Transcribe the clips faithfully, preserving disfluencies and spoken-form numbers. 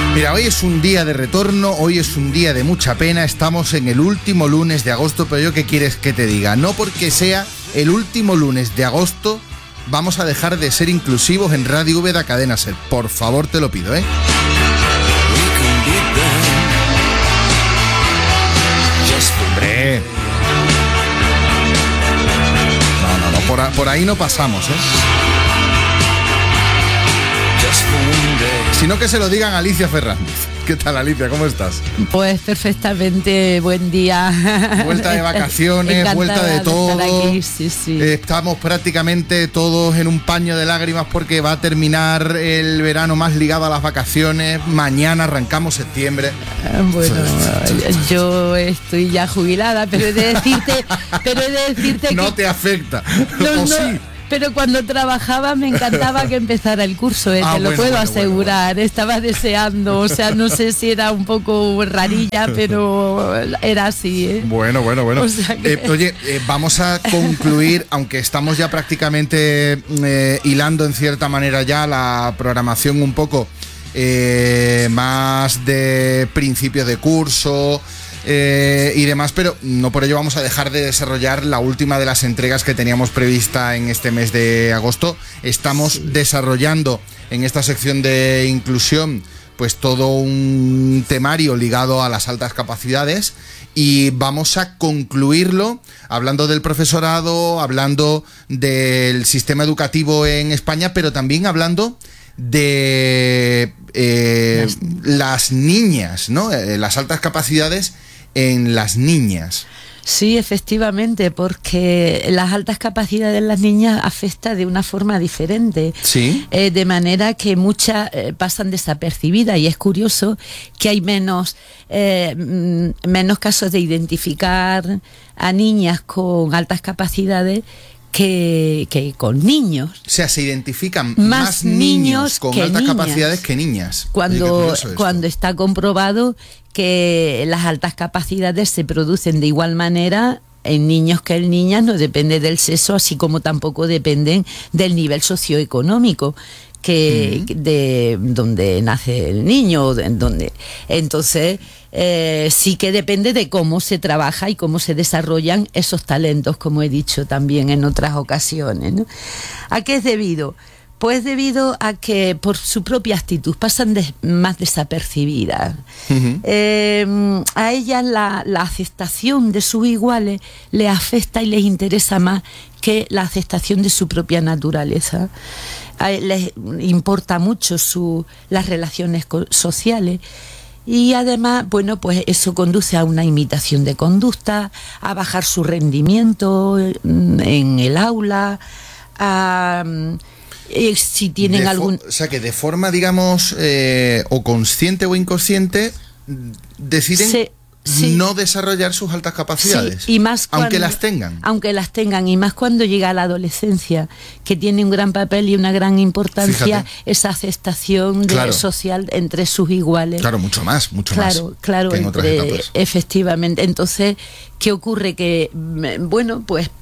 Mira, hoy es un día de retorno, hoy es un día de mucha pena, estamos en el último lunes de agosto, pero yo qué quieres que te diga, no porque sea el último lunes de agosto vamos a dejar de ser inclusivos en Radio Úbeda Cadena Ser, por favor te lo pido, ¿eh? Hombre. No, no, no, por, por ahí no pasamos, ¿eh? Sino que se lo digan a Alicia Fernández. ¿Qué tal, Alicia? ¿Cómo estás? Pues perfectamente, buen día. Vuelta de vacaciones, Encantada vuelta de todo. De estar aquí. Sí, sí. Estamos prácticamente todos en un paño de lágrimas porque va a terminar el verano más ligado a las vacaciones. Mañana arrancamos septiembre. Bueno, yo estoy ya jubilada, pero he de decirte, pero he de decirte no que te afecta. No, ¿O no, sí? Pero cuando trabajaba me encantaba que empezara el curso, ¿eh? Ah, te lo bueno, puedo bueno, asegurar. bueno, bueno. Estaba deseando, o sea, no sé si era un poco rarilla, pero era así, ¿eh? Bueno, bueno, bueno. O sea que... eh, oye, eh, vamos a concluir, aunque estamos ya prácticamente eh, hilando en cierta manera ya la programación un poco eh, más de principios de curso. Eh, y demás, pero no por ello vamos a dejar de desarrollar la última de las entregas que teníamos prevista en este mes de agosto. Estamos sí. desarrollando en esta sección de inclusión pues todo un temario ligado a las altas capacidades y vamos a concluirlo hablando del profesorado, hablando del sistema educativo en España, pero también hablando de eh, las niñas, ¿no? Eh, las altas capacidades en las niñas. Sí, efectivamente, porque las altas capacidades de las niñas afecta de una forma diferente. Sí. Eh, de manera que muchas eh, pasan desapercibidas y es curioso que hay menos, eh, menos casos de identificar a niñas con altas capacidades Que, que con niños. O sea, se identifican más, más niños con que altas niñas. capacidades que niñas. Cuando, cuando está comprobado que las altas capacidades se producen de igual manera en niños que en niñas, no depende del sexo, así como tampoco dependen del nivel socioeconómico que uh-huh. de donde nace el niño, de, donde entonces eh, sí que depende de cómo se trabaja y cómo se desarrollan esos talentos, como he dicho también en otras ocasiones, ¿no? ¿A qué es debido? Pues debido a que por su propia actitud pasan de, más desapercibidas. Uh-huh. Eh, a ellas la, la aceptación de sus iguales les afecta y les interesa más que la aceptación de su propia naturaleza. A les importa mucho su, las relaciones sociales. Y además, bueno, pues eso conduce a una imitación de conducta, a bajar su rendimiento en el aula, a... Eh, si tienen de algún... O sea, que de forma, digamos, eh, o consciente o inconsciente, deciden Se, sí. no desarrollar sus altas capacidades, sí, y más cuando, aunque las tengan. Aunque las tengan, y más cuando llega la adolescencia, que tiene un gran papel y una gran importancia. Fíjate. Esa aceptación de, claro. social entre sus iguales. Claro, mucho más, mucho claro, más claro, que en entre, otras etapas. Efectivamente. Entonces, ¿qué ocurre? Que, bueno, pues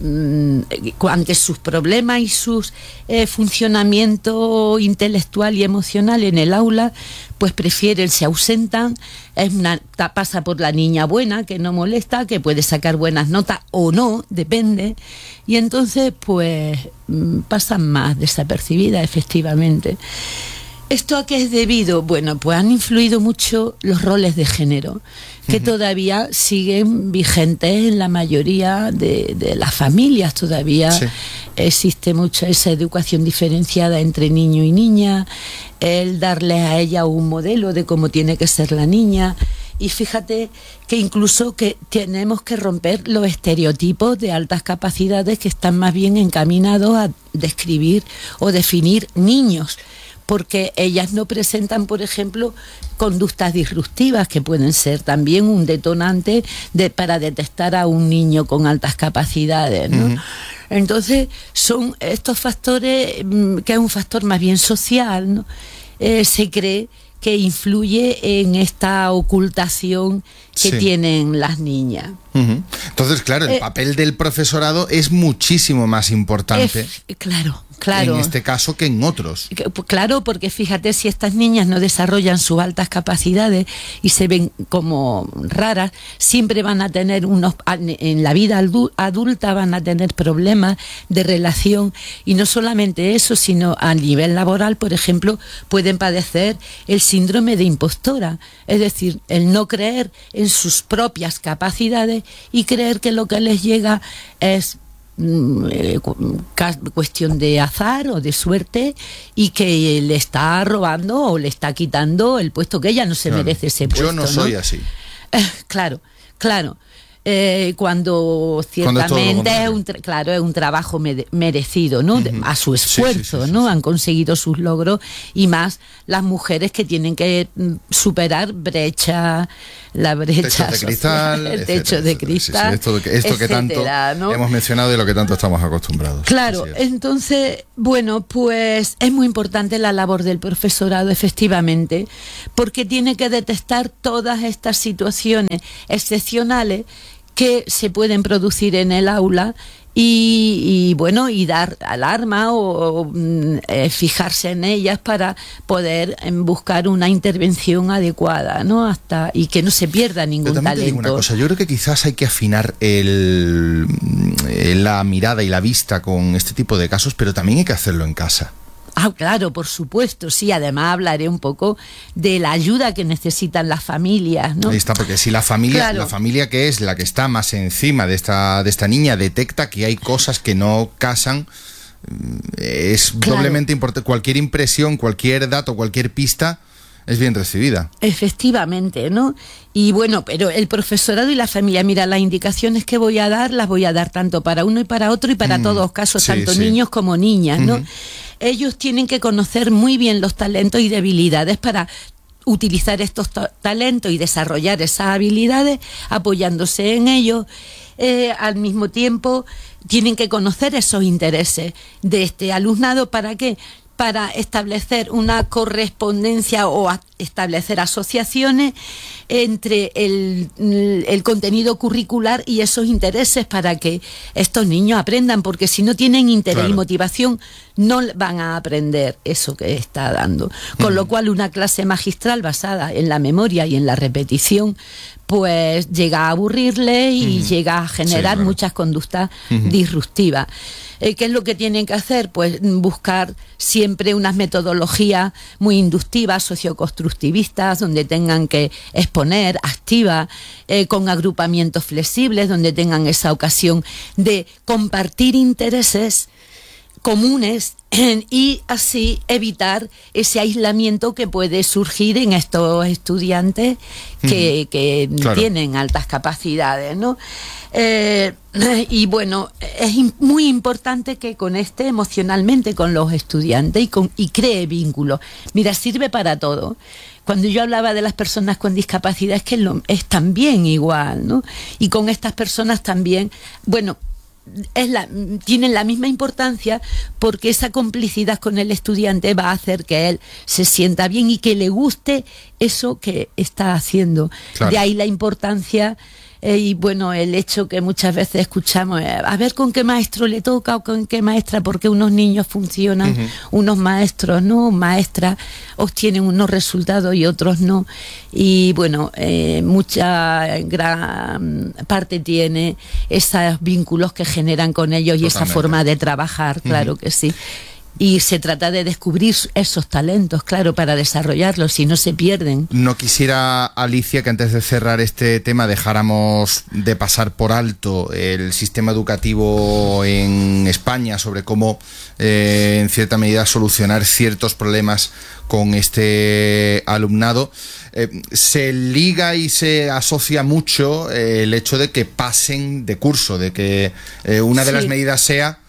ante sus problemas y sus eh, funcionamiento intelectual y emocional en el aula, pues prefieren, se ausentan. Es una, pasa por la niña buena, que no molesta, que puede sacar buenas notas o no, depende. Y entonces, pues, pasan más desapercibidas, efectivamente. ¿Esto a qué es debido? Bueno, pues han influido mucho los roles de género, que uh-huh. todavía siguen vigentes en la mayoría de, de las familias. Todavía sí. existe mucha esa educación diferenciada entre niño y niña, el darles a ella un modelo de cómo tiene que ser la niña. Y fíjate que incluso que tenemos que romper los estereotipos de altas capacidades que están más bien encaminados a describir o definir niños, porque ellas no presentan, por ejemplo, conductas disruptivas que pueden ser también un detonante de, para detectar a un niño con altas capacidades, ¿no? Uh-huh. Entonces, son estos factores, que es un factor más bien social, ¿no? Eh, se cree que influye en esta ocultación que sí. tienen las niñas. Uh-huh. Entonces, claro, el eh, papel del profesorado es muchísimo más importante. Es, claro, claro. En este caso que en otros. Claro, porque fíjate, si estas niñas no desarrollan sus altas capacidades y se ven como raras, siempre van a tener unos, en la vida adulta van a tener problemas de relación, y no solamente eso, sino a nivel laboral, por ejemplo, pueden padecer el síndrome de impostora, es decir, el no creer en sus propias capacidades y creer que lo que les llega es eh, cuestión de azar o de suerte, y que le está robando o le está quitando el puesto, que ella no se claro. merece ese puesto. Yo no soy ¿no? así. Eh, claro, claro. Eh, cuando ciertamente cuando es, es un claro es un trabajo me merecido, ¿no? Uh-huh. A su esfuerzo, sí, sí, sí, ¿no? Sí. Han conseguido sus logros, y más las mujeres que tienen que superar brecha, la brecha techo de cristal, social, el techo de cristal, sí, sí, esto, que, esto etcétera, que tanto ¿no? hemos mencionado y lo que tanto estamos acostumbrados. Claro, entonces, bueno, pues es muy importante la labor del profesorado, efectivamente, porque tiene que detectar todas estas situaciones excepcionales que se pueden producir en el aula y, y bueno, y dar alarma o, o eh, fijarse en ellas para poder eh, buscar una intervención adecuada, ¿no? Hasta y que no se pierda ningún Pero también talento. Te digo una cosa, yo creo que quizás hay que afinar el, la mirada y la vista con este tipo de casos, pero también hay que hacerlo en casa. Ah, claro, por supuesto, sí. Además hablaré un poco de la ayuda que necesitan las familias, ¿no? Ahí está, porque si la familia, claro. la familia que es la que está más encima de esta, de esta niña detecta que hay cosas que no casan, es claro. doblemente importante. Cualquier impresión, cualquier dato, cualquier pista es bien recibida. Efectivamente, ¿no? Y bueno, pero el profesorado y la familia, mira, las indicaciones que voy a dar, las voy a dar tanto para uno y para otro y para mm, todos casos, sí, tanto sí. niños como niñas, ¿no? Uh-huh. Ellos tienen que conocer muy bien los talentos y debilidades para utilizar estos ta- talentos y desarrollar esas habilidades apoyándose en ellos. Eh, al mismo tiempo, tienen que conocer esos intereses de este alumnado. ¿Para qué? Para establecer una correspondencia o a establecer asociaciones entre el, el contenido curricular y esos intereses, para que estos niños aprendan, porque si no tienen interés claro. y motivación no van a aprender eso que está dando. Con uh-huh. lo cual, una clase magistral basada en la memoria y en la repetición pues llega a aburrirle y uh-huh. llega a generar sí, claro. muchas conductas uh-huh. disruptivas. Eh, ¿Qué es lo que tienen que hacer? Pues buscar siempre unas metodologías muy inductivas, socioconstructivistas, donde tengan que exponer, activas, eh, con agrupamientos flexibles, donde tengan esa ocasión de compartir intereses comunes y así evitar ese aislamiento que puede surgir en estos estudiantes que, uh-huh. que claro. tienen altas capacidades, ¿no? Eh, y bueno, es muy importante que conecte emocionalmente con los estudiantes y, con, y cree vínculos. Mira, sirve para todo. Cuando yo hablaba de las personas con discapacidad, es que lo, es también igual, ¿no? Y con estas personas también, bueno, es la, tienen la misma importancia, porque esa complicidad con el estudiante va a hacer que él se sienta bien y que le guste eso que está haciendo. Claro. De ahí la importancia eh, y bueno, el hecho que muchas veces escuchamos, eh, a ver con qué maestro le toca o con qué maestra, porque unos niños funcionan, uh-huh. unos maestros no, maestras obtienen unos resultados y otros no. Y bueno, eh, mucha gran parte tiene esos vínculos que generan con ellos y Totalmente. Esa forma de trabajar, claro uh-huh. que sí. Y se trata de descubrir esos talentos, claro, para desarrollarlos, si no se pierden. No quisiera, Alicia, que antes de cerrar este tema dejáramos de pasar por alto el sistema educativo en España, sobre cómo, eh, en cierta medida, solucionar ciertos problemas con este alumnado. Eh, se liga y se asocia mucho eh, el hecho de que pasen de curso, de que eh, una de sí. las medidas sea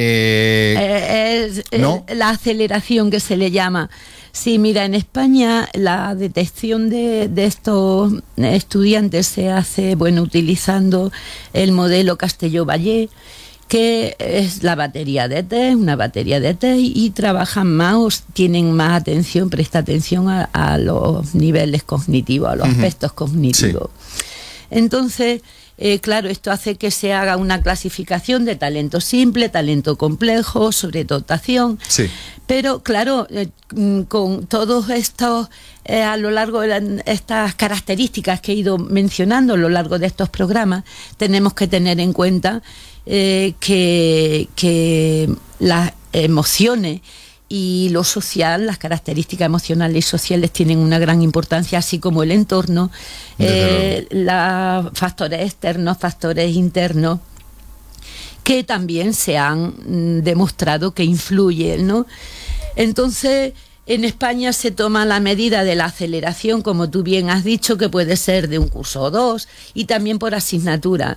Eh, eh, es, ¿no? eh, la aceleración que se le llama. Sí, mira, en España la detección de, de estos estudiantes se hace, bueno, utilizando el modelo Castelló-Vallée, que es la batería de test, una batería de test, y trabajan más, tienen más atención, presta atención a, a los niveles cognitivos, a los uh-huh. aspectos cognitivos. Sí. Entonces, Eh, claro, esto hace que se haga una clasificación de talento simple, talento complejo, sobredotación. Sí. Pero claro, eh, con todos estos, eh, a lo largo de la, estas características que he ido mencionando a lo largo de estos programas, tenemos que tener en cuenta eh, que, que las emociones y lo social, las características emocionales y sociales tienen una gran importancia, así como el entorno, eh, los factores externos, factores internos, que también se han mm, demostrado que influyen, ¿no? Entonces, en España se toma la medida de la aceleración, como tú bien has dicho, que puede ser de un curso o dos, y también por asignatura.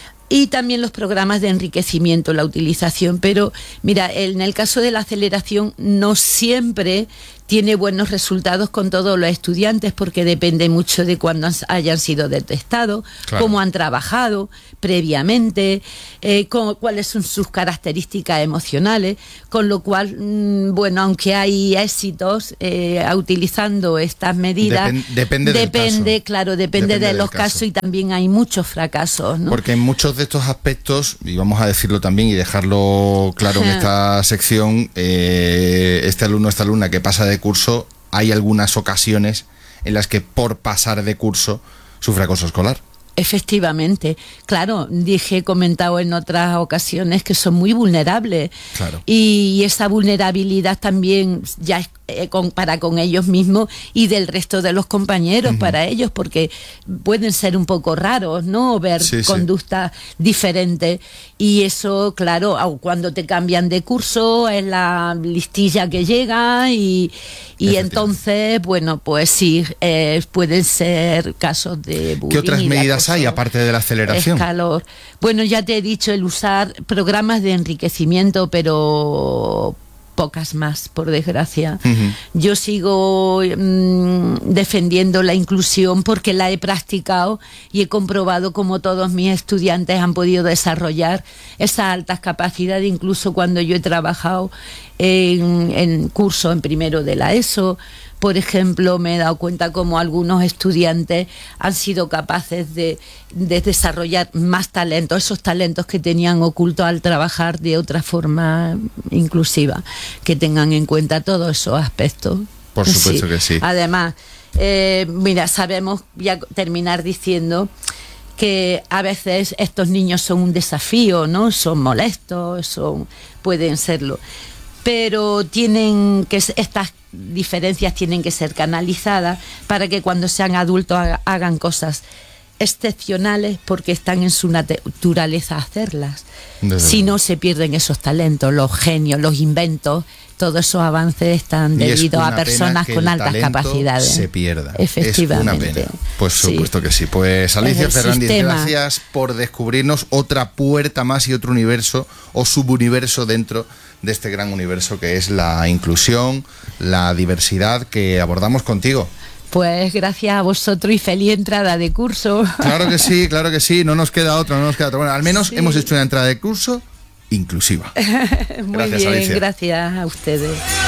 Y también los programas de enriquecimiento, la utilización. Pero mira, en el caso de la aceleración no siempre tiene buenos resultados con todos los estudiantes, porque depende mucho de cuándo hayan sido detectados, claro, cómo han trabajado previamente, eh, cómo, cuáles son sus características emocionales, con lo cual, mmm, bueno, aunque hay éxitos eh, utilizando estas medidas, Depen, depende, depende del caso. claro, depende, depende de los caso. casos, y también hay muchos fracasos, ¿no? Porque en muchos de estos aspectos, y vamos a decirlo también y dejarlo claro en esta sección, eh, este alumno, esta alumna que pasa de curso, hay algunas ocasiones en las que por pasar de curso sufre acoso escolar. Efectivamente, claro, dije, he comentado en otras ocasiones que son muy vulnerables, claro, y esa vulnerabilidad también ya es eh, con, para con ellos mismos y del resto de los compañeros, uh-huh, para ellos, porque pueden ser un poco raros, ¿no? Ver sí, conductas sí. diferentes, y eso, claro, cuando te cambian de curso es la listilla que llega, y, y entonces, bueno, pues sí, eh, pueden ser casos de bullying. ¿Qué otras medidas hay aparte de la aceleración? Escalor. Bueno, ya te he dicho, el usar programas de enriquecimiento, pero pocas más, por desgracia. Uh-huh. Yo sigo mmm, defendiendo la inclusión porque la he practicado y he comprobado cómo todos mis estudiantes han podido desarrollar esas altas capacidades, incluso cuando yo he trabajado en, en curso en primero de la ESO. Por ejemplo, me he dado cuenta cómo algunos estudiantes han sido capaces de, de desarrollar más talentos, esos talentos que tenían ocultos al trabajar de otra forma inclusiva, que tengan en cuenta todos esos aspectos. Por supuesto sí. que sí. Además, eh, mira, sabemos, voy a terminar diciendo que a veces estos niños son un desafío, ¿no? Son molestos, son, pueden serlo. Pero tienen que estas diferencias tienen que ser canalizadas para que cuando sean adultos hagan cosas excepcionales, porque están en su naturaleza hacerlas. Si no, se pierden esos talentos, los genios, los inventos, todos esos avances están debido a personas con altas capacidades. Se pierda. Efectivamente. Es una pena. Pues supuesto sí. que sí. Pues Alicia Fernández, gracias por descubrirnos otra puerta más y otro universo o subuniverso dentro de este gran universo que es la inclusión, la diversidad que abordamos contigo. Pues gracias a vosotros y feliz entrada de curso. Claro que sí, claro que sí, no nos queda otra, no nos queda otra. Bueno, al menos sí. hemos hecho una entrada de curso inclusiva. Muy Gracias, bien, Alicia. Gracias a ustedes.